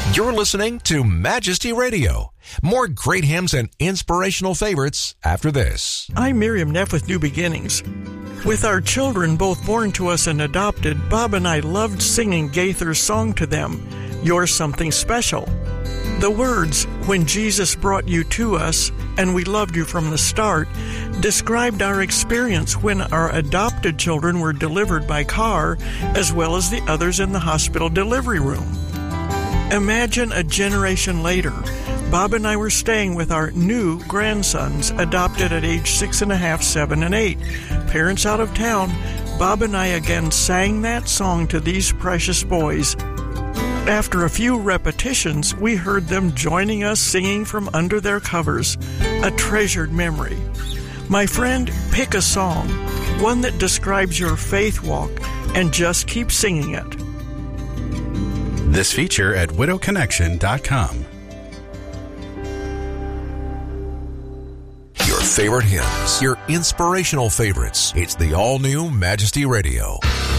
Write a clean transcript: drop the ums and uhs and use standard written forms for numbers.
You're listening to Majesty Radio. More great hymns and inspirational favorites after this. I'm Miriam Neff with New Beginnings. With our children both born to us and adopted, Bob and I loved singing Gaither's song to them, You're Something Special. The words, when Jesus brought you to us and we loved you from the start, described our experience when our adopted children were delivered by car, as well as the others in the hospital delivery room. Imagine a generation later, Bob and I were staying with our new grandsons, adopted at age 6.5, 7, and 8. Parents out of town, Bob and I again sang that song to these precious boys. After a few repetitions, we heard them joining us singing from under their covers, a treasured memory. My friend, pick a song, one that describes your faith walk, and just keep singing it. This feature at widowconnection.com. Your favorite hymns, your inspirational favorites. It's the all-new Majesty Radio.